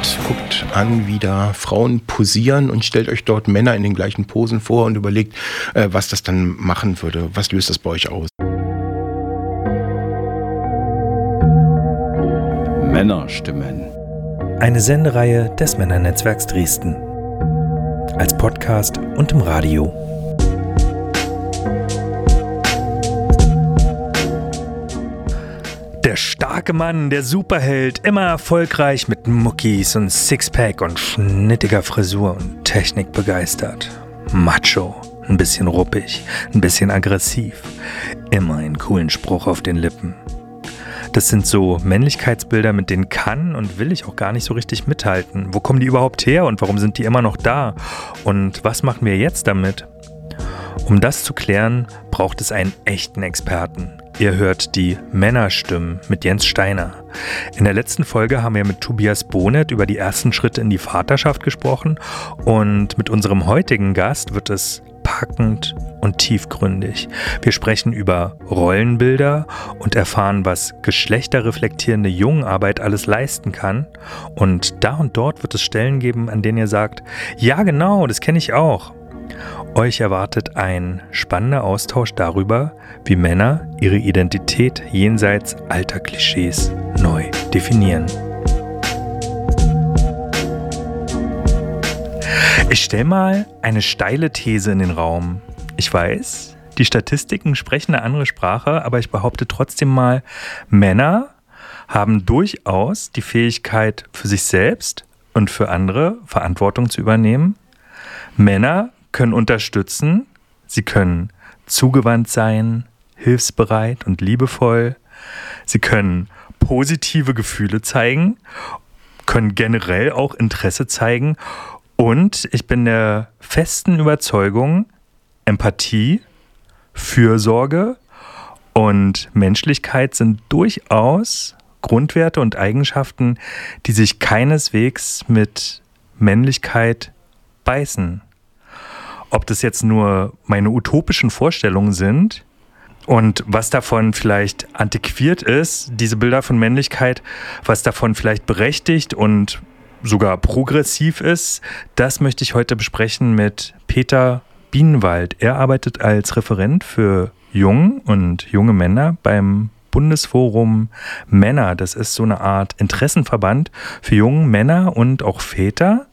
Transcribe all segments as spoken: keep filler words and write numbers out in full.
und guckt an, wie da Frauen posieren und stellt euch dort Männer in den gleichen Posen vor und überlegt, äh, was das dann machen würde. Was löst das bei euch aus? Männerstimmen. Eine Sendereihe des Männernetzwerks Dresden. Als Podcast und im Radio. Der starke Mann, der Superheld, immer erfolgreich mit Muckis und Sixpack und schnittiger Frisur und Technik begeistert. Macho, ein bisschen ruppig, ein bisschen aggressiv, immer einen coolen Spruch auf den Lippen. Das sind so Männlichkeitsbilder, mit denen kann und will ich auch gar nicht so richtig mithalten. Wo kommen die überhaupt her und warum sind die immer noch da? Und was machen wir jetzt damit? Um das zu klären, braucht es einen echten Experten. Ihr hört die Männerstimmen mit Jens Steiner. In der letzten Folge haben wir mit Tobias Bonet über die ersten Schritte in die Vaterschaft gesprochen und mit unserem heutigen Gast wird es packend und tiefgründig. Wir sprechen über Rollenbilder und erfahren, was geschlechterreflektierende Jungenarbeit alles leisten kann. Und da und dort wird es Stellen geben, an denen ihr sagt, ja genau, das kenne ich auch. Euch erwartet ein spannender Austausch darüber, wie Männer ihre Identität jenseits alter Klischees neu definieren. Ich stelle mal eine steile These in den Raum. Ich weiß, die Statistiken sprechen eine andere Sprache, aber ich behaupte trotzdem mal, Männer haben durchaus die Fähigkeit, für sich selbst und für andere Verantwortung zu übernehmen. Männer können unterstützen, sie können zugewandt sein, hilfsbereit und liebevoll. Sie können positive Gefühle zeigen, können generell auch Interesse zeigen. Und ich bin der festen Überzeugung, Empathie, Fürsorge und Menschlichkeit sind durchaus Grundwerte und Eigenschaften, die sich keineswegs mit Männlichkeit beißen. Ob das jetzt nur meine utopischen Vorstellungen sind und was davon vielleicht antiquiert ist, diese Bilder von Männlichkeit, was davon vielleicht berechtigt und sogar progressiv ist, das möchte ich heute besprechen mit Peter Bienenwald. Er arbeitet als Referent für Jungen und junge Männer beim Bundesforum Männer. Das ist so eine Art Interessenverband für junge Männer und auch Väter.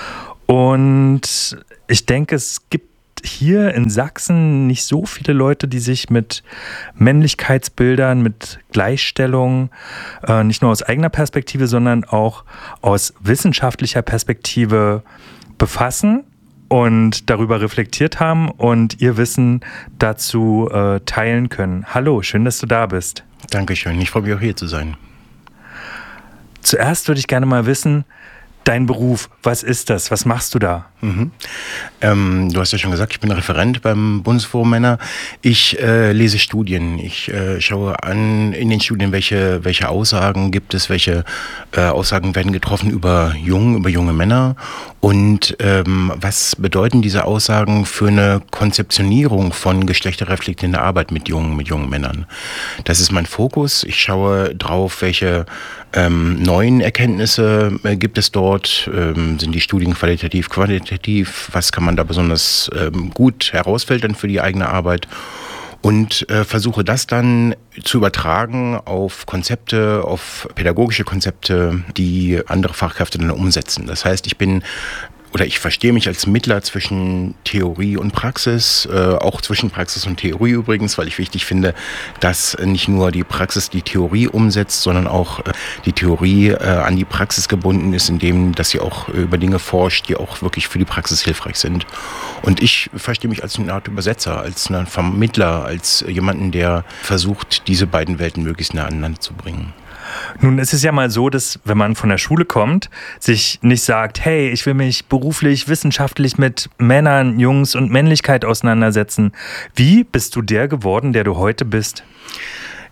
Und ich denke, es gibt hier in Sachsen nicht so viele Leute, die sich mit Männlichkeitsbildern, mit Gleichstellung, äh, nicht nur aus eigener Perspektive, sondern auch aus wissenschaftlicher Perspektive befassen und darüber reflektiert haben und ihr Wissen dazu äh, teilen können. Hallo, schön, dass du da bist. Dankeschön, ich freue mich auch hier zu sein. Zuerst würde ich gerne mal wissen, dein Beruf, was ist das? Was machst du da? Mhm. Ähm, du hast ja schon gesagt, ich bin Referent beim Bundesforum Männer. Ich äh, lese Studien. Ich äh, schaue an in den Studien, welche, welche Aussagen gibt es, welche äh, Aussagen werden getroffen über Jungen, über junge Männer und ähm, was bedeuten diese Aussagen für eine Konzeptionierung von geschlechterreflektierender Arbeit mit Jungen, mit jungen Männern. Das ist mein Fokus. Ich schaue drauf, welche ähm, neuen Erkenntnisse äh, gibt es dort. Ähm, sind die Studien qualitativ, quantitativ? Was kann man da besonders ähm, gut herausfiltern für die eigene Arbeit? Und äh, versuche das dann zu übertragen auf Konzepte, auf pädagogische Konzepte, die andere Fachkräfte dann umsetzen. Das heißt, ich bin oder ich verstehe mich als Mittler zwischen Theorie und Praxis, äh, auch zwischen Praxis und Theorie übrigens, weil ich wichtig finde, dass nicht nur die Praxis die Theorie umsetzt, sondern auch äh, die Theorie äh, an die Praxis gebunden ist, indem dass sie auch über Dinge forscht, die auch wirklich für die Praxis hilfreich sind. Und ich verstehe mich als eine Art Übersetzer, als einen Vermittler, als jemanden, der versucht, diese beiden Welten möglichst nah aneinander zu bringen. Nun ist es ja mal so, dass wenn man von der Schule kommt, sich nicht sagt, hey, ich will mich beruflich, wissenschaftlich mit Männern, Jungs und Männlichkeit auseinandersetzen. Wie bist du der geworden, der du heute bist?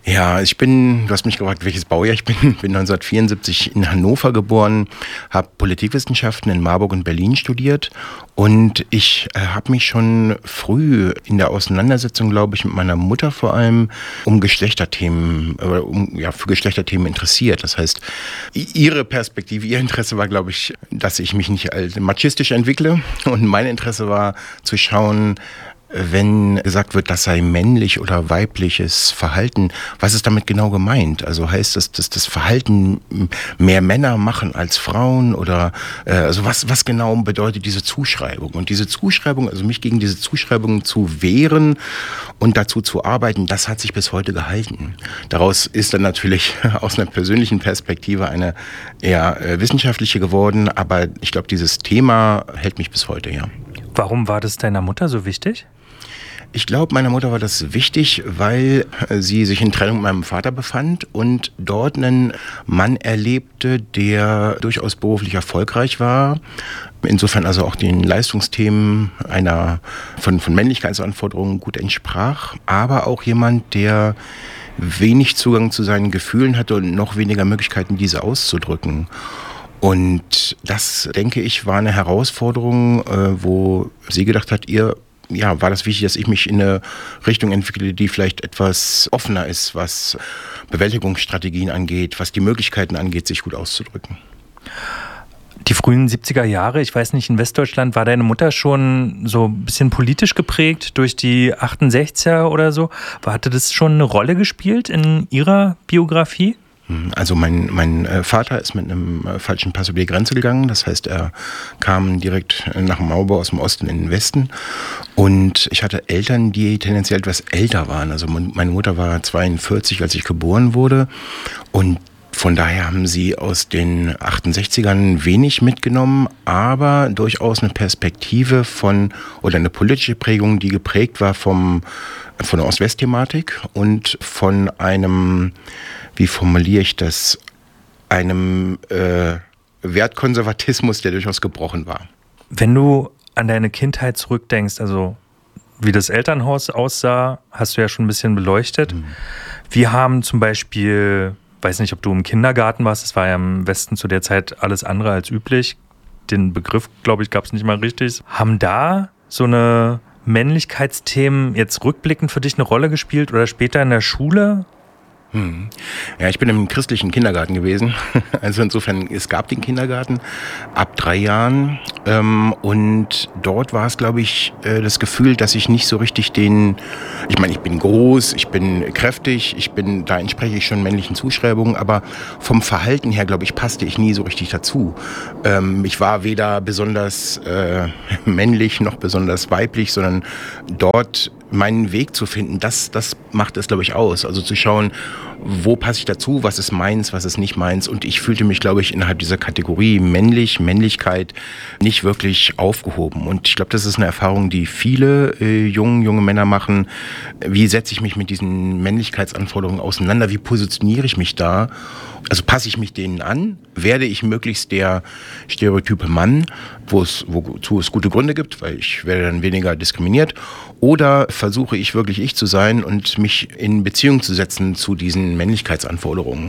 Ja, ich bin, du hast mich gefragt, welches Baujahr ich bin. Ich bin neunzehnhundertvierundsiebzig in Hannover geboren, habe Politikwissenschaften in Marburg und Berlin studiert und ich äh, habe mich schon früh in der Auseinandersetzung, glaube ich, mit meiner Mutter vor allem um Geschlechterthemen, äh, um, ja, für Geschlechterthemen interessiert. Das heißt, ihre Perspektive, ihr Interesse war, glaube ich, dass ich mich nicht als machistisch entwickle und mein Interesse war zu schauen, wenn gesagt wird, das sei männlich oder weibliches Verhalten, was ist damit genau gemeint? Also heißt das, dass das Verhalten mehr Männer machen als Frauen oder äh, also was, was genau bedeutet diese Zuschreibung? Und diese Zuschreibung, also mich gegen diese Zuschreibung zu wehren und dazu zu arbeiten, das hat sich bis heute gehalten. Daraus ist dann natürlich aus einer persönlichen Perspektive eine eher äh, wissenschaftliche geworden, aber ich glaube, dieses Thema hält mich bis heute, ja. Warum war das deiner Mutter so wichtig? Ich glaube, meiner Mutter war das wichtig, weil sie sich in Trennung mit meinem Vater befand und dort einen Mann erlebte, der durchaus beruflich erfolgreich war. Insofern also auch den Leistungsthemen einer von, von Männlichkeitsanforderungen gut entsprach, aber auch jemand, der wenig Zugang zu seinen Gefühlen hatte und noch weniger Möglichkeiten, diese auszudrücken. Und das, denke ich, war eine Herausforderung, wo sie gedacht hat, ihr ja, war das wichtig, dass ich mich in eine Richtung entwickle, die vielleicht etwas offener ist, was Bewältigungsstrategien angeht, was die Möglichkeiten angeht, sich gut auszudrücken. Die frühen siebziger Jahre, ich weiß nicht, in Westdeutschland, war deine Mutter schon so ein bisschen politisch geprägt durch die achtundsechziger oder so? Hatte das schon eine Rolle gespielt in ihrer Biografie? Also mein, mein Vater ist mit einem falschen Pass über die Grenze gegangen. Das heißt, er kam direkt nach dem Mauerbau aus dem Osten in den Westen. Und ich hatte Eltern, die tendenziell etwas älter waren. Also meine Mutter war zweiundvierzig, als ich geboren wurde. Und von daher haben sie aus den achtundsechzigern wenig mitgenommen, aber durchaus eine Perspektive von, oder eine politische Prägung, die geprägt war vom, von der Ost-West-Thematik und von einem, wie formuliere ich das, einem äh, Wertkonservatismus, der durchaus gebrochen war. Wenn du an deine Kindheit zurückdenkst, also wie das Elternhaus aussah, hast du ja schon ein bisschen beleuchtet. Mhm. Wir haben zum Beispiel, weiß nicht, ob du im Kindergarten warst, das war ja im Westen zu der Zeit alles andere als üblich. Den Begriff, glaube ich, gab es nicht mal richtig. Haben da so eine Männlichkeitsthemen jetzt rückblickend für dich eine Rolle gespielt oder später in der Schule? Hm. Ja, ich bin im christlichen Kindergarten gewesen. Also insofern, es gab den Kindergarten ab drei Jahren. Ähm, und dort war es, glaube ich, äh, das Gefühl, dass ich nicht so richtig den, ich meine, ich bin groß, ich bin kräftig, ich bin, da entspreche ich schon männlichen Zuschreibungen, aber vom Verhalten her, glaube ich, passte ich nie so richtig dazu. Ähm, ich war weder besonders äh, männlich noch besonders weiblich, sondern dort meinen Weg zu finden, das, das macht es, glaube ich, aus. Also zu schauen, wo passe ich dazu, was ist meins, was ist nicht meins. Und ich fühlte mich, glaube ich, innerhalb dieser Kategorie männlich, Männlichkeit nicht wirklich aufgehoben. Und ich glaube, das ist eine Erfahrung, die viele äh, junge, junge Männer machen. Wie setze ich mich mit diesen Männlichkeitsanforderungen auseinander? Wie positioniere ich mich da? Also passe ich mich denen an? Werde ich möglichst der stereotype Mann, wo es, wozu es gute Gründe gibt, weil ich werde dann weniger diskriminiert? Oder versuche ich wirklich ich zu sein und mich in Beziehung zu setzen zu diesen Männlichkeitsanforderungen?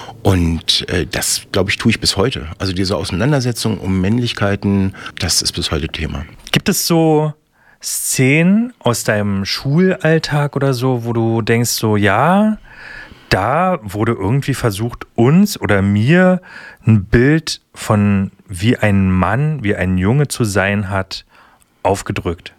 Und äh, das, glaube ich, tue ich bis heute. Also diese Auseinandersetzung um Männlichkeiten, das ist bis heute Thema. Gibt es so Szenen aus deinem Schulalltag oder so, wo du denkst so, ja, da wurde irgendwie versucht, uns oder mir ein Bild von wie ein Mann, wie ein Junge zu sein hat, aufgedrückt?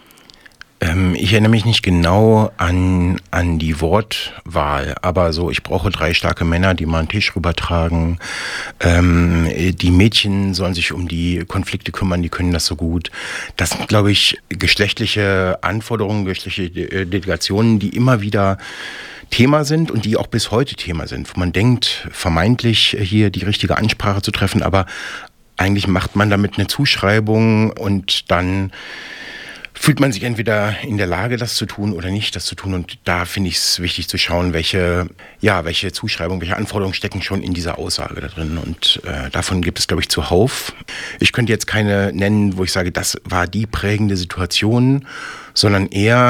Ähm, ich erinnere mich nicht genau an, an die Wortwahl, aber so, ich brauche drei starke Männer, die mal einen Tisch rübertragen. Ähm, die Mädchen sollen sich um die Konflikte kümmern, die können das so gut. Das sind, glaube ich, geschlechtliche Anforderungen, geschlechtliche Delegationen, die immer wieder Thema sind und die auch bis heute Thema sind, wo man denkt, vermeintlich hier die richtige Ansprache zu treffen, aber eigentlich macht man damit eine Zuschreibung und dann fühlt man sich entweder in der Lage, das zu tun oder nicht, das zu tun. Und da finde ich es wichtig zu schauen, welche, ja, welche Zuschreibungen, welche Anforderungen stecken schon in dieser Aussage da drin. Und äh, davon gibt es, glaube ich, zuhauf. Ich könnte jetzt keine nennen, wo ich sage, das war die prägende Situation, sondern eher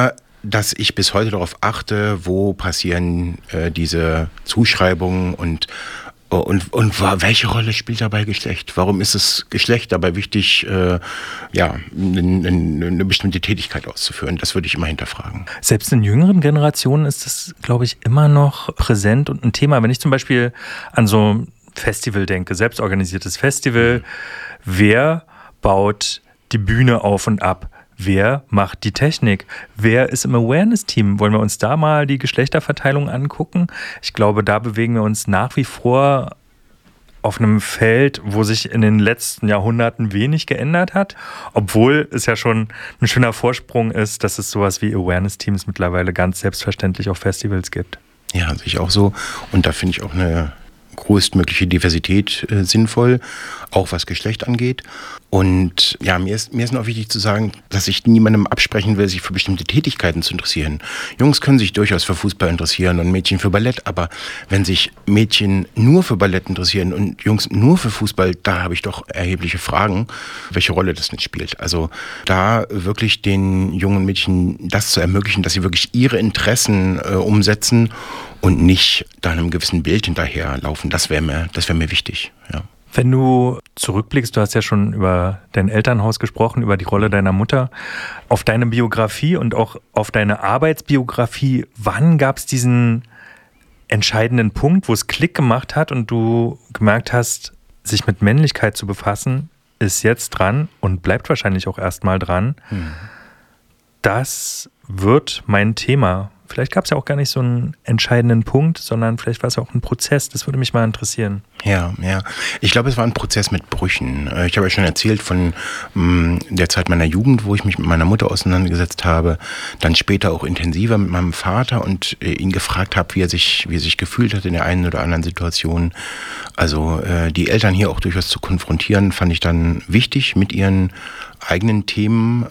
dass ich bis heute darauf achte, wo passieren äh, diese Zuschreibungen und Und, und welche Rolle spielt dabei Geschlecht? Warum ist das Geschlecht dabei wichtig, äh, ja, eine, eine bestimmte Tätigkeit auszuführen? Das würde ich immer hinterfragen. Selbst in jüngeren Generationen ist das, glaube ich, immer noch präsent und ein Thema. Wenn ich zum Beispiel an so ein Festival denke, selbstorganisiertes Festival, mhm. wer baut die Bühne auf und ab? Wer macht die Technik? Wer ist im Awareness-Team? Wollen wir uns da mal die Geschlechterverteilung angucken? Ich glaube, da bewegen wir uns nach wie vor auf einem Feld, wo sich in den letzten Jahrhunderten wenig geändert hat, obwohl es ja schon ein schöner Vorsprung ist, dass es sowas wie Awareness-Teams mittlerweile ganz selbstverständlich auf Festivals gibt. Ja, sehe ich auch so. Und da finde ich auch eine größtmögliche Diversität äh, sinnvoll, auch was Geschlecht angeht. Und ja, mir ist, mir ist noch wichtig zu sagen, dass ich niemandem absprechen will, sich für bestimmte Tätigkeiten zu interessieren. Jungs können sich durchaus für Fußball interessieren und Mädchen für Ballett, aber wenn sich Mädchen nur für Ballett interessieren und Jungs nur für Fußball, da habe ich doch erhebliche Fragen, welche Rolle das nicht spielt. Also da wirklich den jungen Mädchen das zu ermöglichen, dass sie wirklich ihre Interessen äh, umsetzen und nicht da einem gewissen Bild hinterherlaufen. Das wäre mir, das wäre mir wichtig, ja. Wenn du zurückblickst, du hast ja schon über dein Elternhaus gesprochen, über die Rolle deiner Mutter, auf deine Biografie und auch auf deine Arbeitsbiografie, wann gab es diesen entscheidenden Punkt, wo es Klick gemacht hat und du gemerkt hast, sich mit Männlichkeit zu befassen, ist jetzt dran und bleibt wahrscheinlich auch erstmal dran. Hm. Das wird mein Thema. Vielleicht gab es ja auch gar nicht so einen entscheidenden Punkt, sondern vielleicht war es auch ein Prozess. Das würde mich mal interessieren. Ja, ja. Ich glaube, es war ein Prozess mit Brüchen. Ich habe ja schon erzählt von mh, der Zeit meiner Jugend, wo ich mich mit meiner Mutter auseinandergesetzt habe. Dann später auch intensiver mit meinem Vater und äh, ihn gefragt habe, wie er sich, wie er sich gefühlt hat in der einen oder anderen Situation. Also äh, die Eltern hier auch durchaus zu konfrontieren, fand ich dann wichtig mit ihren eigenen Themen.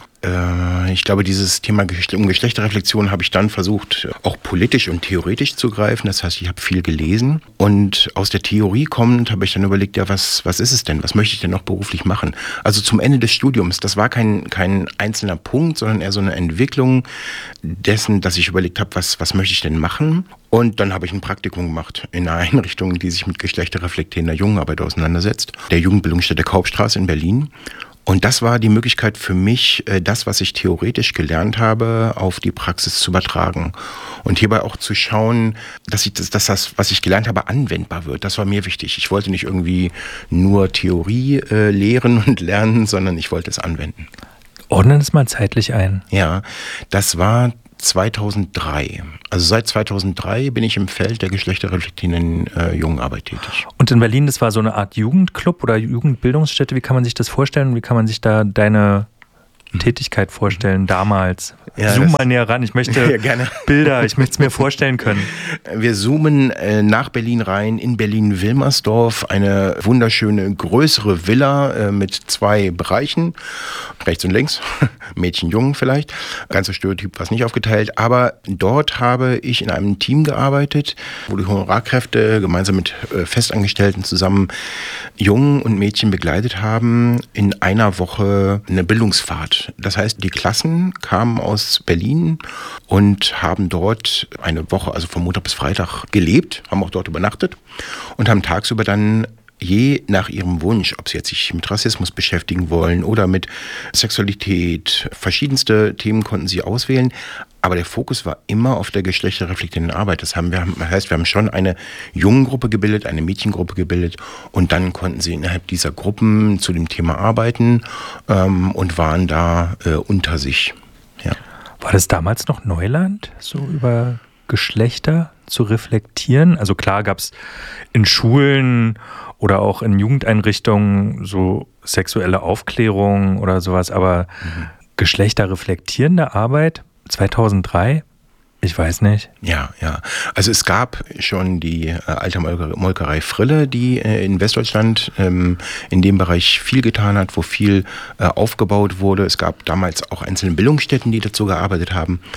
Ich glaube, dieses Thema um Geschlechterreflexion habe ich dann versucht, auch politisch und theoretisch zu greifen. Das heißt, ich habe viel gelesen. Und aus der Theorie kommend habe ich dann überlegt, ja, was, was ist es denn? Was möchte ich denn noch beruflich machen? Also zum Ende des Studiums, das war kein, kein einzelner Punkt, sondern eher so eine Entwicklung dessen, dass ich überlegt habe, was, was möchte ich denn machen? Und dann habe ich ein Praktikum gemacht in einer Einrichtung, die sich mit geschlechterreflektierender Jugendarbeit auseinandersetzt, der Jugendbildungsstätte Kaupstraße in Berlin. Und das war die Möglichkeit für mich, das, was ich theoretisch gelernt habe, auf die Praxis zu übertragen. Und hierbei auch zu schauen, dass, ich, dass das, was ich gelernt habe, anwendbar wird. Das war mir wichtig. Ich wollte nicht irgendwie nur Theorie äh, lehren und lernen, sondern ich wollte es anwenden. Ordne das mal zeitlich ein. Ja, das war zweitausenddrei. Also seit zweitausenddrei bin ich im Feld der geschlechterreflektierenden äh, Jugendarbeit tätig. Und in Berlin, das war so eine Art Jugendclub oder Jugendbildungsstätte. Wie kann man sich das vorstellen? Wie kann man sich da deine Tätigkeit vorstellen damals? Ja, Zoom mal näher ran. Ich möchte ja, gerne. Bilder, ich möchte es mir vorstellen können. Wir zoomen äh, nach Berlin rein, in Berlin-Wilmersdorf, eine wunderschöne größere Villa äh, mit zwei Bereichen, rechts und links, Mädchen, Jungen vielleicht, ganz so Stereotyp war es nicht aufgeteilt, aber dort habe ich in einem Team gearbeitet, wo die Honorarkräfte gemeinsam mit äh, Festangestellten zusammen Jungen und Mädchen begleitet haben in einer Woche eine Bildungsfahrt. Das heißt, die Klassen kamen aus Berlin und haben dort eine Woche, also von Montag bis Freitag gelebt, haben auch dort übernachtet und haben tagsüber dann je nach ihrem Wunsch, ob sie jetzt sich mit Rassismus beschäftigen wollen oder mit Sexualität, verschiedenste Themen konnten sie auswählen. Aber der Fokus war immer auf der geschlechterreflektierenden Arbeit. Das haben wir, das heißt, wir haben schon eine Jungengruppe gebildet, eine Mädchengruppe gebildet und dann konnten sie innerhalb dieser Gruppen zu dem Thema arbeiten ähm, und waren da äh, unter sich. Ja. War das damals noch Neuland, so über Geschlechter zu reflektieren? Also klar gab es in Schulen oder auch in Jugendeinrichtungen so sexuelle Aufklärung oder sowas, aber mhm. geschlechterreflektierende Arbeit zweitausenddrei? Ich weiß nicht. Ja, ja. Also es gab schon die äh, alte Molkerei Frille, die äh, in Westdeutschland ähm, in dem Bereich viel getan hat, wo viel äh, aufgebaut wurde. Es gab damals auch einzelne Bildungsstätten, die dazu gearbeitet haben.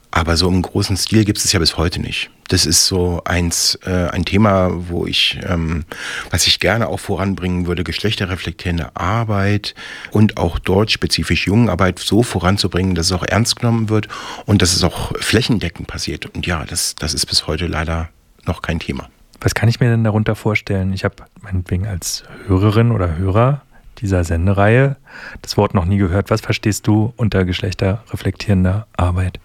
Aber so im großen Stil gibt es es ja bis heute nicht. Das ist so eins, äh, ein Thema, wo ich, ähm, was ich gerne auch voranbringen würde, geschlechterreflektierende Arbeit und auch dort spezifisch Jungenarbeit so voranzubringen, dass es auch ernst genommen wird und dass es auch flächendeckend passiert. Und ja, das, das ist bis heute leider noch kein Thema. Was kann ich mir denn darunter vorstellen? Ich habe meinetwegen als Hörerin oder Hörer dieser Sendereihe das Wort noch nie gehört. Was verstehst du unter geschlechterreflektierender Arbeit?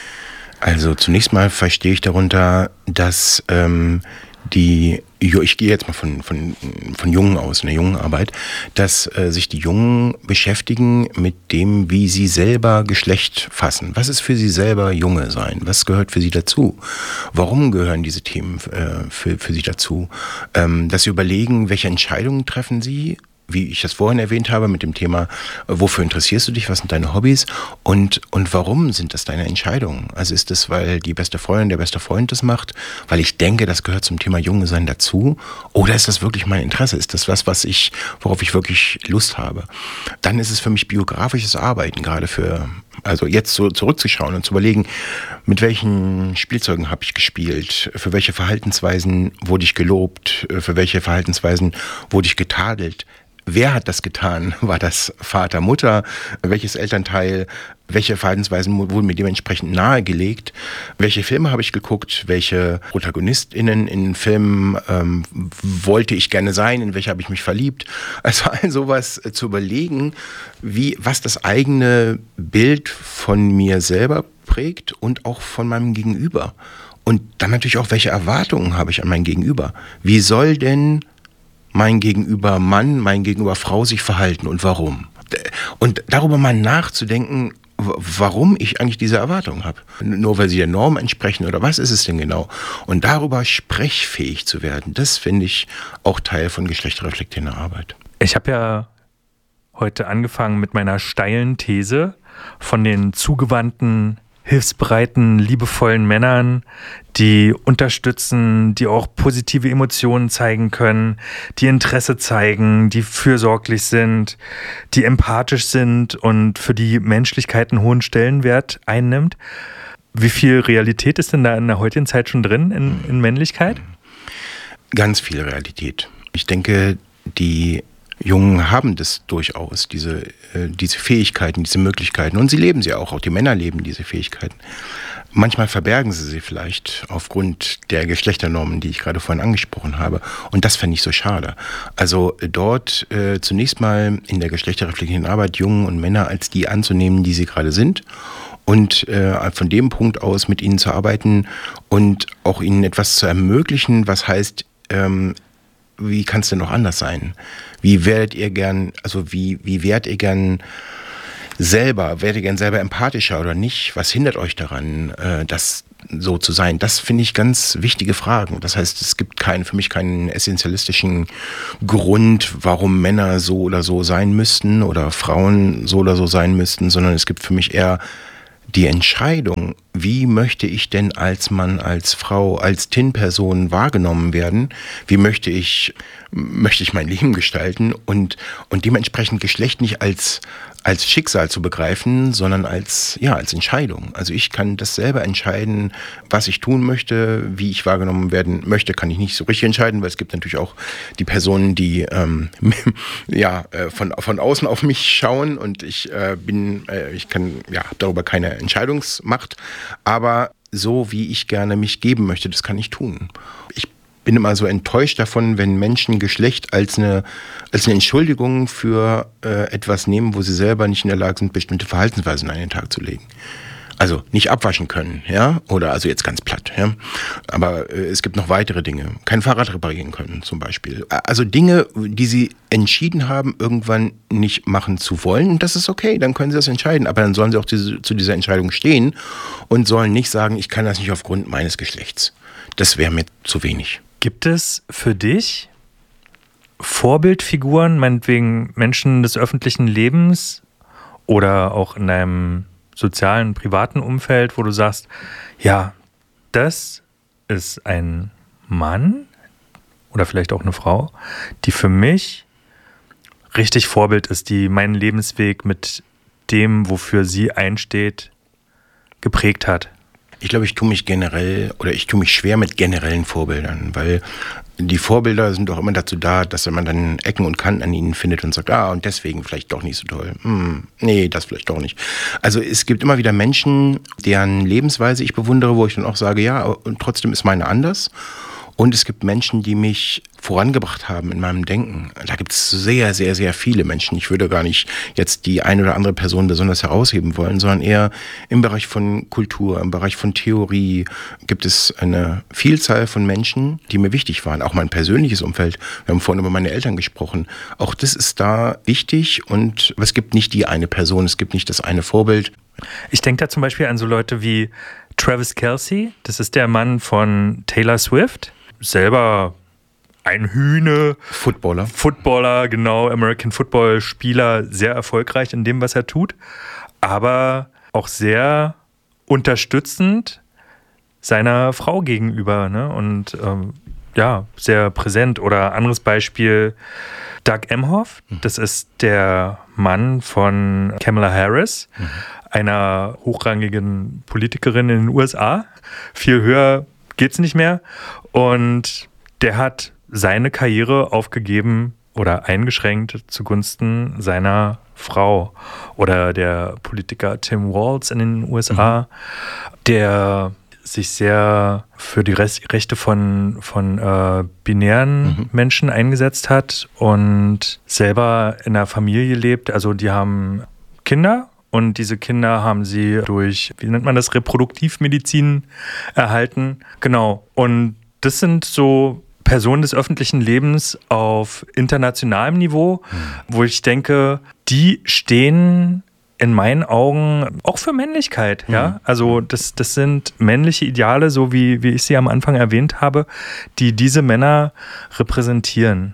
Also zunächst mal verstehe ich darunter, dass ähm, die, ich gehe jetzt mal von, von, von Jungen aus, in der Jungenarbeit, dass äh, sich die Jungen beschäftigen mit dem, wie sie selber Geschlecht fassen. Was ist für sie selber Junge sein? Was gehört für sie dazu? Warum gehören diese Themen äh, für, für sie dazu? Ähm, dass sie überlegen, welche Entscheidungen treffen sie, wie ich das vorhin erwähnt habe, mit dem Thema, wofür interessierst du dich, was sind deine Hobbys und, und warum sind das deine Entscheidungen? Also ist das, weil die beste Freundin, der beste Freund das macht, weil ich denke, das gehört zum Thema Junge sein dazu, oder ist das wirklich mein Interesse? Ist das was, was ich, worauf ich wirklich Lust habe? Dann ist es für mich biografisches Arbeiten, gerade für, also jetzt so zurückzuschauen und zu überlegen, mit welchen Spielzeugen habe ich gespielt, für welche Verhaltensweisen wurde ich gelobt, für welche Verhaltensweisen wurde ich getadelt. Wer hat das getan? War das Vater, Mutter? Welches Elternteil? Welche Verhaltensweisen wurden mir dementsprechend nahegelegt? Welche Filme habe ich geguckt? Welche ProtagonistInnen in Filmen ähm, wollte ich gerne sein? In welche habe ich mich verliebt? Also all sowas zu überlegen, wie, was das eigene Bild von mir selber prägt und auch von meinem Gegenüber. Und dann natürlich auch, welche Erwartungen habe ich an mein Gegenüber? Wie soll denn mein Gegenüber Mann, mein Gegenüber Frau sich verhalten und warum? Und darüber mal nachzudenken, warum ich eigentlich diese Erwartungen habe. Nur weil sie der Norm entsprechen oder was ist es denn genau? Und darüber sprechfähig zu werden, das finde ich auch Teil von geschlechterreflektierender Arbeit. Ich habe ja heute angefangen mit meiner steilen These von den zugewandten, hilfsbereiten, liebevollen Männern, die unterstützen, die auch positive Emotionen zeigen können, die Interesse zeigen, die fürsorglich sind, die empathisch sind und für die Menschlichkeit einen hohen Stellenwert einnimmt. Wie viel Realität ist denn da in der heutigen Zeit schon drin in, in Männlichkeit? Ganz viel Realität. Ich denke, die Jungen haben das durchaus, diese, äh, diese Fähigkeiten, diese Möglichkeiten. Und sie leben sie auch, auch die Männer leben diese Fähigkeiten. Manchmal verbergen sie sie vielleicht aufgrund der Geschlechternormen, die ich gerade vorhin angesprochen habe. Und das fände ich so schade. Also dort äh, zunächst mal in der geschlechterreflektierenden Arbeit Jungen und Männer als die anzunehmen, die sie gerade sind. Und äh, von dem Punkt aus mit ihnen zu arbeiten und auch ihnen etwas zu ermöglichen, was heißt, ähm, wie kann es denn noch anders sein? Wie werdet ihr gern, also wie, wie werdet ihr gern selber, werdet ihr gern selber empathischer oder nicht? Was hindert euch daran, äh, das so zu sein? Das finde ich ganz wichtige Fragen. Das heißt, es gibt keinen, für mich keinen essentialistischen Grund, warum Männer so oder so sein müssten oder Frauen so oder so sein müssten, sondern es gibt für mich eher die Entscheidung, wie möchte ich denn als Mann, als Frau, als T I N-Person wahrgenommen werden? Wie möchte ich, möchte ich mein Leben gestalten? Und, und dementsprechend Geschlecht nicht als, als Schicksal zu begreifen, sondern als, ja, als Entscheidung. Also ich kann das selber entscheiden, was ich tun möchte, wie ich wahrgenommen werden möchte, kann ich nicht so richtig entscheiden, weil es gibt natürlich auch die Personen, die ähm, ja, von, von außen auf mich schauen und ich äh, bin, äh, ich kann, ja, habe darüber keine Entscheidungsmacht. Aber so, wie ich gerne mich geben möchte, das kann ich tun. Ich bin immer so enttäuscht davon, wenn Menschen Geschlecht als eine, als eine Entschuldigung für äh, etwas nehmen, wo sie selber nicht in der Lage sind, bestimmte Verhaltensweisen an den Tag zu legen. Also nicht abwaschen können, ja, oder also jetzt ganz platt, ja. Aber äh, es gibt noch weitere Dinge. Kein Fahrrad reparieren können zum Beispiel. Also Dinge, die sie entschieden haben, irgendwann nicht machen zu wollen. Und das ist okay, dann können sie das entscheiden. Aber dann sollen sie auch diese, zu dieser Entscheidung stehen und sollen nicht sagen, ich kann das nicht aufgrund meines Geschlechts. Das wäre mir zu wenig. Gibt es für dich Vorbildfiguren, meinetwegen Menschen des öffentlichen Lebens oder auch in deinem sozialen, privaten Umfeld, wo du sagst, ja, das ist ein Mann oder vielleicht auch eine Frau, die für mich richtig Vorbild ist, die meinen Lebensweg mit dem, wofür sie einsteht, geprägt hat? Ich glaube, ich tue mich generell oder ich tue mich schwer mit generellen Vorbildern, weil die Vorbilder sind doch immer dazu da, dass man dann Ecken und Kanten an ihnen findet und sagt, ah, und deswegen vielleicht doch nicht so toll. Hm, nee, das vielleicht doch nicht. Also es gibt immer wieder Menschen, deren Lebensweise ich bewundere, wo ich dann auch sage, ja, und trotzdem ist meine anders. Und es gibt Menschen, die mich vorangebracht haben in meinem Denken. Da gibt es sehr, sehr, sehr viele Menschen. Ich würde gar nicht jetzt die eine oder andere Person besonders herausheben wollen, sondern eher im Bereich von Kultur, im Bereich von Theorie gibt es eine Vielzahl von Menschen, die mir wichtig waren. Auch mein persönliches Umfeld. Wir haben vorhin über meine Eltern gesprochen. Auch das ist da wichtig und es gibt nicht die eine Person, es gibt nicht das eine Vorbild. Ich denke da zum Beispiel an so Leute wie Travis Kelce. Das ist der Mann von Taylor Swift. Selber ein Hühne. Footballer. Footballer, genau, American Football Spieler, sehr erfolgreich in dem, was er tut, aber auch sehr unterstützend seiner Frau gegenüber, ne? Und ähm, ja, sehr präsent. Oder anderes Beispiel, Doug Emhoff, das ist der Mann von Kamala Harris, mhm. einer hochrangigen Politikerin in den U S A. Viel höher geht's nicht mehr. Und der hat seine Karriere aufgegeben oder eingeschränkt zugunsten seiner Frau. Oder der Politiker Tim Walz in den U S A, mhm. der sich sehr für die Rechte von, von äh, binären mhm. Menschen eingesetzt hat und selber in einer Familie lebt. Also die haben Kinder. Und diese Kinder haben sie durch, wie nennt man das, Reproduktivmedizin erhalten. Genau. Und das sind so Personen des öffentlichen Lebens auf internationalem Niveau, mhm. wo ich denke, die stehen in meinen Augen auch für Männlichkeit. Mhm. Ja? Also das, das sind männliche Ideale, so wie, wie ich sie am Anfang erwähnt habe, die diese Männer repräsentieren.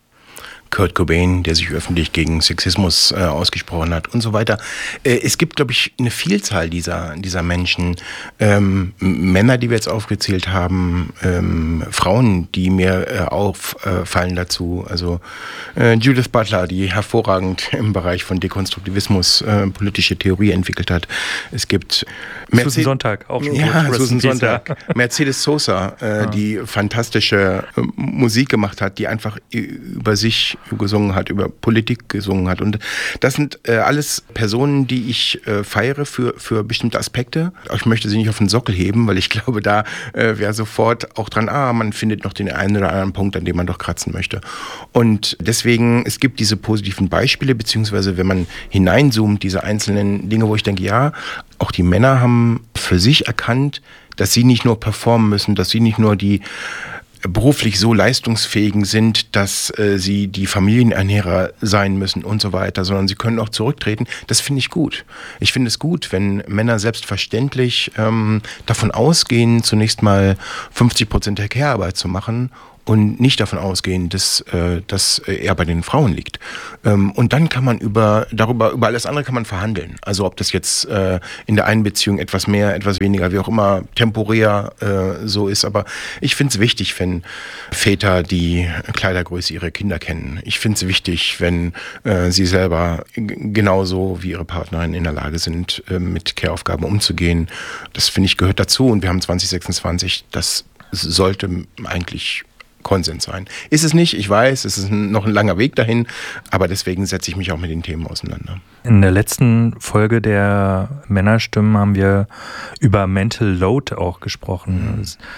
Kurt Cobain, der sich öffentlich gegen Sexismus äh, ausgesprochen hat und so weiter. Äh, es gibt, glaube ich, eine Vielzahl dieser, dieser Menschen. Ähm, Männer, die wir jetzt aufgezählt haben, ähm, Frauen, die mir äh, auffallen dazu. Also äh, Judith Butler, die hervorragend im Bereich von Dekonstruktivismus äh, politische Theorie entwickelt hat. Es gibt Mercedes, Susan Sonntag, auch schon ja, gut. Susan Sonntag. Mercedes Sosa, äh, ja. die fantastische äh, Musik gemacht hat, die einfach über sich gesungen hat, über Politik gesungen hat. Und das sind äh, alles Personen, die ich äh, feiere für, für bestimmte Aspekte. Ich möchte sie nicht auf den Sockel heben, weil ich glaube, da äh, wäre sofort auch dran, ah, man findet noch den einen oder anderen Punkt, an dem man doch kratzen möchte. Und deswegen, es gibt diese positiven Beispiele, beziehungsweise wenn man hineinzoomt, diese einzelnen Dinge, wo ich denke, ja, auch die Männer haben für sich erkannt, dass sie nicht nur performen müssen, dass sie nicht nur die beruflich so leistungsfähigen sind, dass äh, sie die Familienernährer sein müssen und so weiter, sondern sie können auch zurücktreten. Das finde ich gut. Ich finde es gut, wenn Männer selbstverständlich ähm, davon ausgehen, zunächst mal fünfzig Prozent der Care-Arbeit zu machen und nicht davon ausgehen, dass äh, das eher bei den Frauen liegt. Ähm, und dann kann man über darüber über alles andere kann man verhandeln. Also ob das jetzt äh, in der einen Beziehung etwas mehr, etwas weniger, wie auch immer temporär äh, so ist. Aber ich finde es wichtig, wenn Väter die Kleidergröße ihrer Kinder kennen. Ich finde es wichtig, wenn äh, sie selber g- genauso wie ihre Partnerin in der Lage sind, äh, mit Care-Aufgaben umzugehen. Das finde ich gehört dazu. Und wir haben zwanzig sechsundzwanzig. Das sollte eigentlich Konsens sein. Ist es nicht, ich weiß, es ist noch ein langer Weg dahin, aber deswegen setze ich mich auch mit den Themen auseinander. In der letzten Folge der Männerstimmen haben wir über Mental Load auch gesprochen. Mhm. Das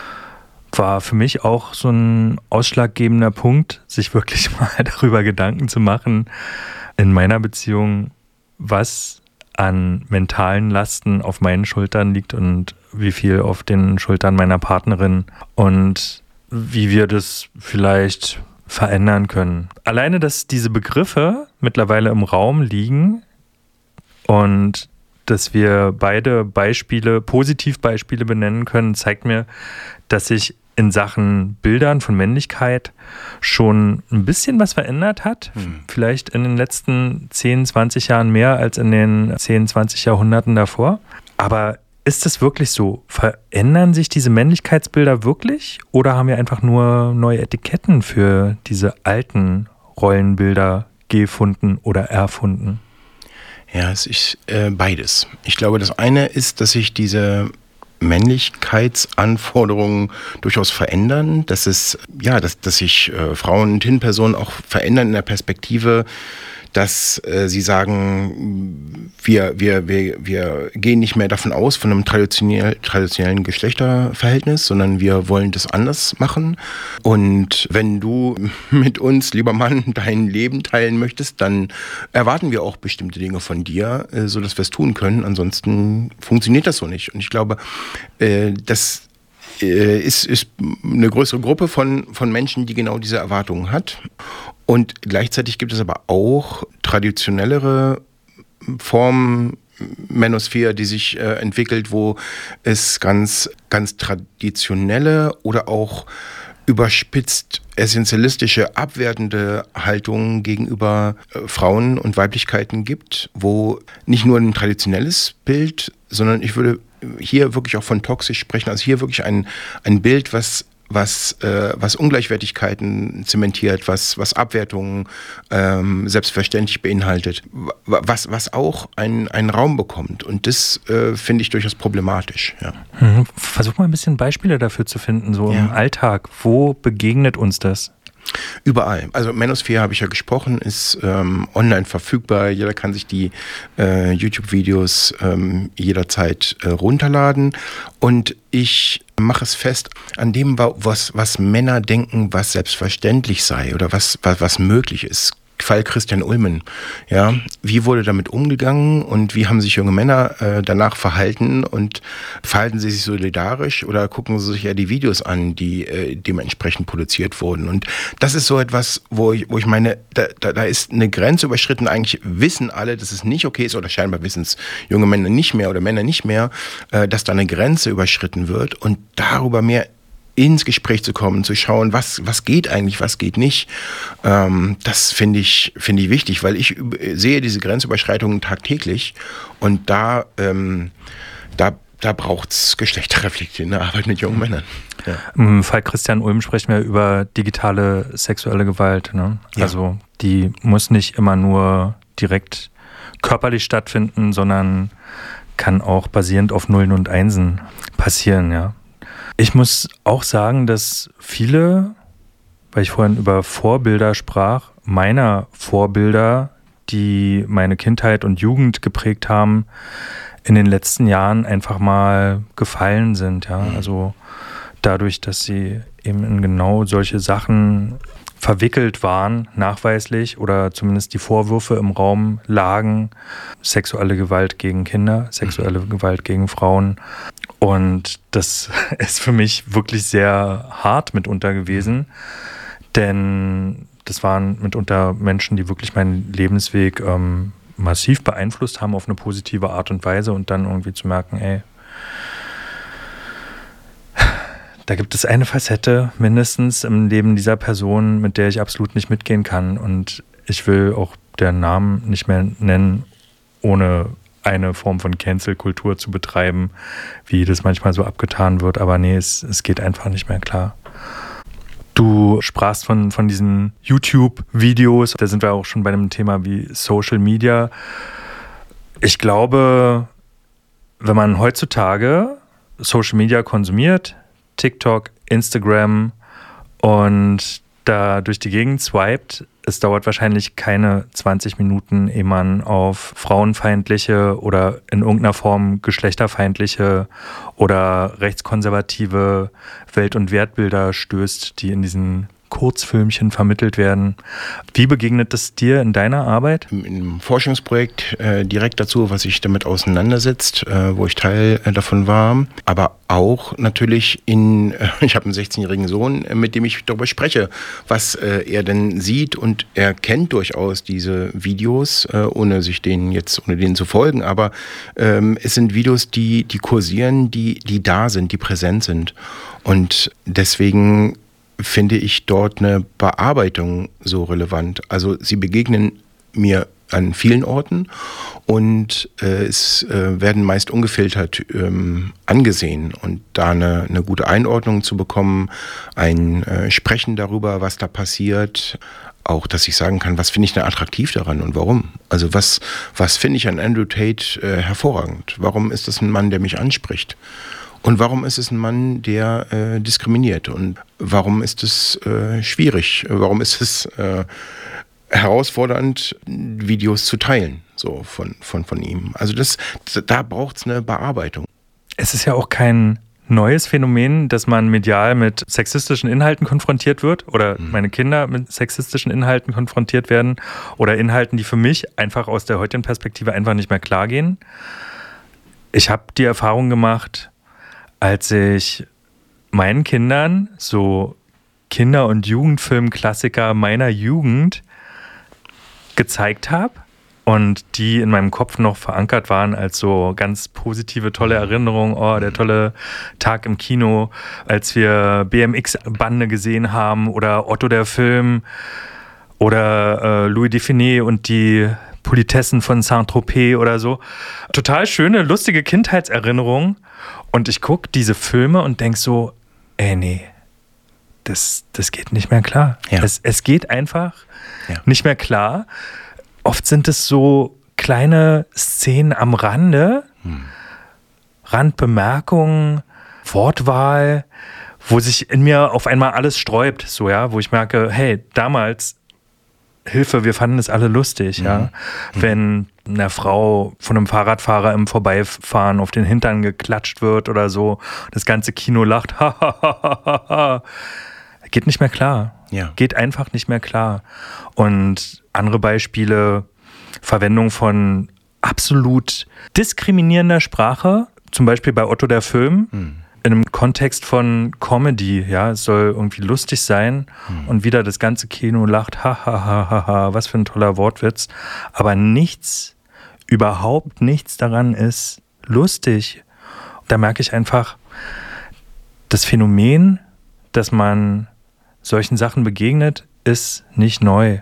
war für mich auch so ein ausschlaggebender Punkt, sich wirklich mal darüber Gedanken zu machen, in meiner Beziehung, was an mentalen Lasten auf meinen Schultern liegt und wie viel auf den Schultern meiner Partnerin und wie wir das vielleicht verändern können. Alleine, dass diese Begriffe mittlerweile im Raum liegen und dass wir beide Beispiele, Positivbeispiele benennen können, zeigt mir, dass sich in Sachen Bildern von Männlichkeit schon ein bisschen was verändert hat. Hm. Vielleicht in den letzten zehn, zwanzig Jahren mehr als in den zehn, zwanzig Jahrhunderten davor. Aber ist es wirklich so? Verändern sich diese Männlichkeitsbilder wirklich? Oder haben wir einfach nur neue Etiketten für diese alten Rollenbilder gefunden oder erfunden? Ja, es ist äh, beides. Ich glaube, das eine ist, dass sich diese Männlichkeitsanforderungen durchaus verändern, dass es, ja, dass, dass sich äh, Frauen und Hin-Personen auch verändern in der Perspektive, dass äh, sie sagen, wir, wir, wir, wir gehen nicht mehr davon aus, von einem traditionell, traditionellen Geschlechterverhältnis, sondern wir wollen das anders machen. Und wenn du mit uns, lieber Mann, dein Leben teilen möchtest, dann erwarten wir auch bestimmte Dinge von dir, äh, sodass wir es tun können. Ansonsten funktioniert das so nicht. Und ich glaube, äh, das Ist, ist eine größere Gruppe von, von Menschen, die genau diese Erwartungen hat. Und gleichzeitig gibt es aber auch traditionellere Formen, Manosphere, die sich äh, entwickelt, wo es ganz, ganz traditionelle oder auch überspitzt essentialistische, abwertende Haltungen gegenüber äh, Frauen und Weiblichkeiten gibt, wo nicht nur ein traditionelles Bild, sondern ich würde hier wirklich auch von toxisch sprechen, also hier wirklich ein, ein Bild, was, was, äh, was Ungleichwertigkeiten zementiert, was, was Abwertungen ähm, selbstverständlich beinhaltet, was, was auch einen, einen Raum bekommt. Und das äh, finde ich durchaus problematisch. Ja. Mhm. Versuch mal ein bisschen Beispiele dafür zu finden, so ja. im Alltag. Wo begegnet uns das? Überall. Also Manosphere, habe ich ja gesprochen, ist ähm, online verfügbar. Jeder kann sich die äh, YouTube-Videos ähm, jederzeit äh, runterladen. Und ich mache es fest an dem, was, was Männer denken, was selbstverständlich sei oder was, was, was möglich ist. Fall Christian Ulmen. Ja, wie wurde damit umgegangen und wie haben sich junge Männer äh, danach verhalten und verhalten sie sich solidarisch oder gucken sie sich eher die Videos an, die äh, dementsprechend produziert wurden? Und das ist so etwas, wo ich, wo ich meine, da, da, da ist eine Grenze überschritten. Eigentlich wissen alle, dass es nicht okay ist oder scheinbar wissen es junge Männer nicht mehr oder Männer nicht mehr, äh, dass da eine Grenze überschritten wird und darüber mehr ins Gespräch zu kommen, zu schauen, was, was geht eigentlich, was geht nicht. Ähm, das finde ich, finde ich wichtig, weil ich sehe diese Grenzüberschreitungen tagtäglich und da, ähm, da, da braucht es geschlechterreflektierende Arbeit mit jungen Männern. Ja. Im Fall Christian Ulm sprechen wir über digitale sexuelle Gewalt. Ne? Ja. Also die muss nicht immer nur direkt körperlich stattfinden, sondern kann auch basierend auf Nullen und Einsen passieren, ja. Ich muss auch sagen, dass viele, weil ich vorhin über Vorbilder sprach, meiner Vorbilder, die meine Kindheit und Jugend geprägt haben, in den letzten Jahren einfach mal gefallen sind. Ja? Also dadurch, dass sie eben in genau solche Sachen verwickelt waren, nachweislich, oder zumindest die Vorwürfe im Raum lagen, sexuelle Gewalt gegen Kinder, sexuelle mhm. Gewalt gegen Frauen. Und das ist für mich wirklich sehr hart mitunter gewesen, denn das waren mitunter Menschen, die wirklich meinen Lebensweg ähm, massiv beeinflusst haben auf eine positive Art und Weise und dann irgendwie zu merken, ey, da gibt es eine Facette mindestens im Leben dieser Person, mit der ich absolut nicht mitgehen kann, und ich will auch deren Namen nicht mehr nennen, ohne eine Form von Cancel-Kultur zu betreiben, wie das manchmal so abgetan wird. Aber nee, es, es geht einfach nicht mehr klar. Du sprachst von, von diesen YouTube-Videos. Da sind wir auch schon bei einem Thema wie Social Media. Ich glaube, wenn man heutzutage Social Media konsumiert, TikTok, Instagram und da durch die Gegend swiped, es dauert wahrscheinlich keine zwanzig Minuten, ehe man auf frauenfeindliche oder in irgendeiner Form geschlechterfeindliche oder rechtskonservative Welt- und Wertbilder stößt, die in diesen Kurzfilmchen vermittelt werden. Wie begegnet es dir in deiner Arbeit? Im Forschungsprojekt äh, direkt dazu, was sich damit auseinandersetzt, äh, wo ich Teil äh, davon war, aber auch natürlich in, äh, ich habe einen sechzehnjährigen Sohn, äh, mit dem ich darüber spreche, was äh, er denn sieht, und er kennt durchaus diese Videos, äh, ohne sich denen jetzt, ohne denen zu folgen, aber ähm, es sind Videos, die, die kursieren, die, die da sind, die präsent sind, und deswegen finde ich dort eine Bearbeitung so relevant. Also sie begegnen mir an vielen Orten und äh, es äh, werden meist ungefiltert ähm, angesehen, und da eine, eine gute Einordnung zu bekommen, ein äh, Sprechen darüber, was da passiert, auch, dass ich sagen kann, was finde ich denn attraktiv daran und warum? Also was, was finde ich an Andrew Tate äh, hervorragend? Warum ist das ein Mann, der mich anspricht? Und warum ist es ein Mann, der äh, diskriminiert? Und warum ist es äh, schwierig? Warum ist es äh, herausfordernd, Videos zu teilen, so von, von, von ihm? Also das, da braucht es eine Bearbeitung. Es ist ja auch kein neues Phänomen, dass man medial mit sexistischen Inhalten konfrontiert wird oder mhm. meine Kinder mit sexistischen Inhalten konfrontiert werden oder Inhalten, die für mich einfach aus der heutigen Perspektive einfach nicht mehr klar gehen. Ich habe die Erfahrung gemacht, als ich meinen Kindern so Kinder- und Jugendfilmklassiker meiner Jugend gezeigt habe und die in meinem Kopf noch verankert waren als so ganz positive, tolle Erinnerungen. Oh, der tolle Tag im Kino, als wir B M X-Bande gesehen haben oder Otto der Film oder äh, Louis Define und die Politessen von Saint-Tropez oder so. Total schöne, lustige Kindheitserinnerungen. Und ich gucke diese Filme und denke so, ey, nee, das, das geht nicht mehr klar. Ja. Es, es geht einfach ja. nicht mehr klar. Oft sind es so kleine Szenen am Rande, hm. Randbemerkungen, Wortwahl, wo sich in mir auf einmal alles sträubt, so, ja, wo ich merke, hey, damals, Hilfe, wir fanden es alle lustig, mhm. ja. Mhm. Wenn einer Frau von einem Fahrradfahrer im Vorbeifahren auf den Hintern geklatscht wird oder so, das ganze Kino lacht, ha, ha, ha, ha, ha. Geht nicht mehr klar. Ja. Geht einfach nicht mehr klar. Und andere Beispiele, Verwendung von absolut diskriminierender Sprache, zum Beispiel bei Otto der Film, mhm. in einem Kontext von Comedy, ja, es soll irgendwie lustig sein hm. und wieder das ganze Kino lacht, ha, ha, ha, ha, ha, was für ein toller Wortwitz, aber nichts, überhaupt nichts daran ist lustig. Da merke ich einfach, das Phänomen, dass man solchen Sachen begegnet, ist nicht neu.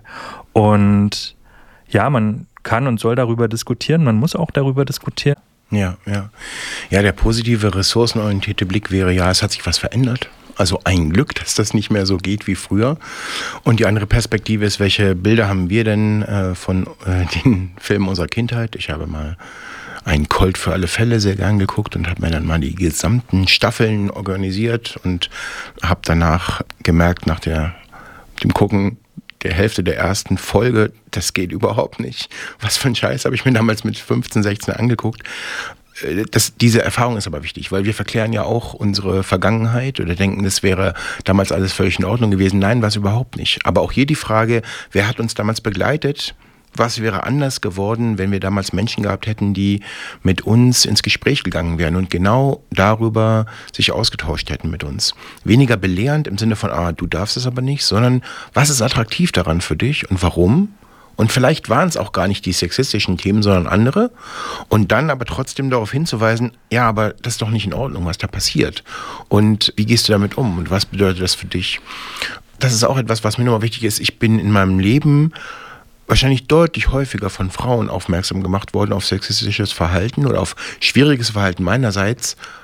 Und ja, man kann und soll darüber diskutieren, man muss auch darüber diskutieren. Ja, ja. Ja, der positive, ressourcenorientierte Blick wäre, ja, es hat sich was verändert. Also ein Glück, dass das nicht mehr so geht wie früher. Und die andere Perspektive ist, welche Bilder haben wir denn äh, von äh, den Filmen unserer Kindheit? Ich habe mal einen Colt für alle Fälle sehr gern geguckt und habe mir dann mal die gesamten Staffeln organisiert und habe danach gemerkt, nach der, dem Gucken, der Hälfte der ersten Folge, das geht überhaupt nicht. Was für ein Scheiß habe ich mir damals mit fünfzehn, sechzehn angeguckt. Das, diese Erfahrung ist aber wichtig, weil wir verklären ja auch unsere Vergangenheit oder denken, das wäre damals alles völlig in Ordnung gewesen. Nein, war es überhaupt nicht. Aber auch hier die Frage, wer hat uns damals begleitet? Was wäre anders geworden, wenn wir damals Menschen gehabt hätten, die mit uns ins Gespräch gegangen wären und genau darüber sich ausgetauscht hätten mit uns? Weniger belehrend im Sinne von, ah, du darfst es aber nicht, sondern was ist attraktiv daran für dich und warum? Und vielleicht waren es auch gar nicht die sexistischen Themen, sondern andere. Und dann aber trotzdem darauf hinzuweisen, ja, aber das ist doch nicht in Ordnung, was da passiert. Und wie gehst du damit um? Und was bedeutet das für dich? Das ist auch etwas, was mir nochmal wichtig ist. Ich bin in meinem Leben wahrscheinlich deutlich häufiger von Frauen aufmerksam gemacht worden auf sexistisches Verhalten oder auf schwieriges Verhalten meinerseits